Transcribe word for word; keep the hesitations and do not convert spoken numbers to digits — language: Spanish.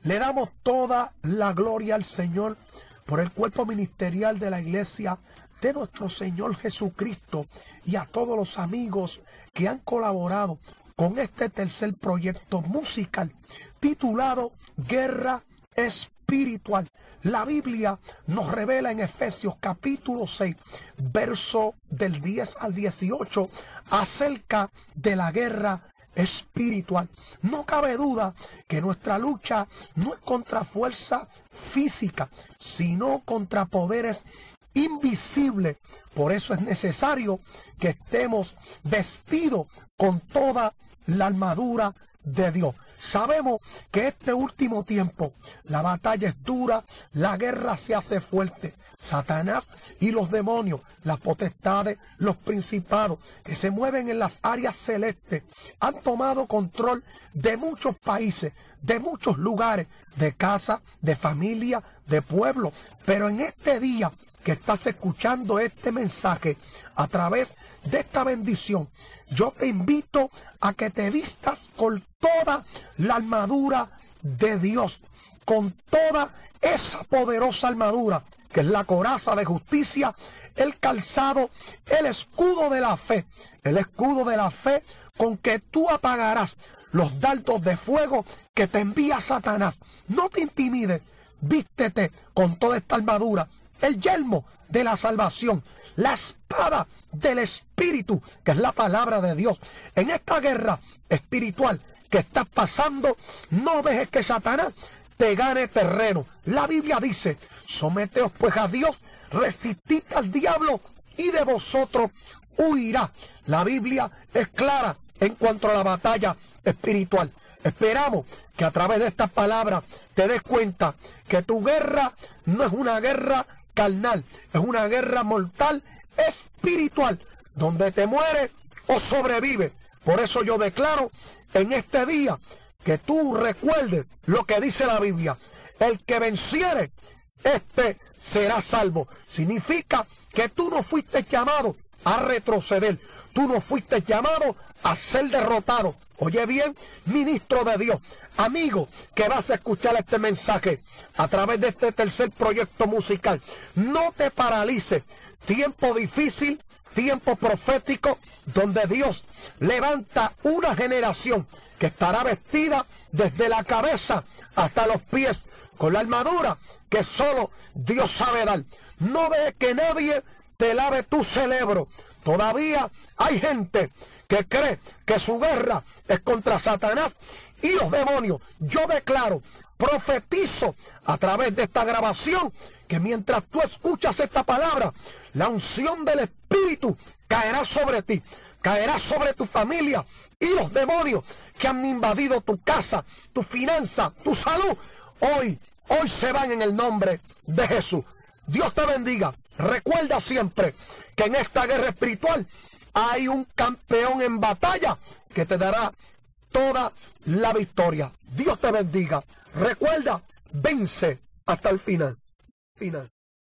Le damos toda la gloria al Señor por el cuerpo ministerial de la iglesia de nuestro Señor Jesucristo y a todos los amigos que han colaborado con este tercer proyecto musical titulado Guerra Espiritual. La Biblia nos revela en Efesios capítulo seis, verso del diez al dieciocho, acerca de la guerra espiritual. No cabe duda que nuestra lucha no es contra fuerza física, sino contra poderes invisibles. Por eso es necesario que estemos vestidos con toda la armadura de Dios. Sabemos que este último tiempo la batalla es dura, la guerra se hace fuerte. Satanás y los demonios, las potestades, los principados que se mueven en las áreas celestes han tomado control de muchos países, de muchos lugares, de casa, de familia, de pueblo. Pero en este día que estás escuchando este mensaje a través de esta bendición, yo te invito a que te vistas con toda la armadura de Dios, con toda esa poderosa armadura que es la coraza de justicia, el calzado, el escudo de la fe, el escudo de la fe con que tú apagarás los dardos de fuego que te envía Satanás. No te intimides, vístete con toda esta armadura, el yelmo de la salvación, la espada del Espíritu, que es la palabra de Dios. En esta guerra espiritual que estás pasando, no dejes que Satanás te gane terreno. La Biblia dice: someteos pues a Dios, resistid al diablo y de vosotros huirá. La Biblia es clara en cuanto a la batalla espiritual. Esperamos que a través de estas palabras te des cuenta que tu guerra no es una guerra carnal, es una guerra mortal espiritual, donde te mueres o sobrevives. Por eso yo declaro en este día que tú recuerdes lo que dice la Biblia: el que venciere, este será salvo. Significa que tú no fuiste llamado a retroceder, tú no fuiste llamado a ser derrotado. Oye bien, ministro de Dios, amigo que vas a escuchar este mensaje a través de este tercer proyecto musical, no te paralices. Tiempo difícil, tiempo profético, donde Dios levanta una generación que estará vestida desde la cabeza hasta los pies con la armadura que solo Dios sabe dar. No ve que nadie te lave tu cerebro. Todavía hay gente que cree que su guerra es contra Satanás y los demonios. Yo declaro, profetizo a través de esta grabación, que mientras tú escuchas esta palabra, la unción del Espíritu caerá sobre ti, caerá sobre tu familia, y los demonios que han invadido tu casa, tu finanza, tu salud, hoy, hoy se van en el nombre de Jesús. Dios te bendiga. Recuerda siempre que en esta guerra espiritual hay un campeón en batalla que te dará toda la victoria. Dios te bendiga. Recuerda, vence hasta el final. Final.